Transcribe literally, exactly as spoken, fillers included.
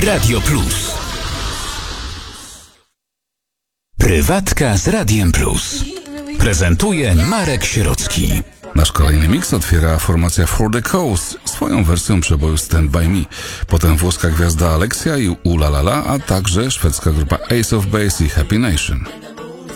Radio Plus. Prywatka z Radiem Plus. Prezentuje Marek Sierocki. Nasz kolejny miks otwiera formacja For the Cause swoją wersją przeboju Stand By Me. Potem włoska gwiazda Alexia i Ulalala, a także szwedzka grupa Ace of Base i Happy Nation.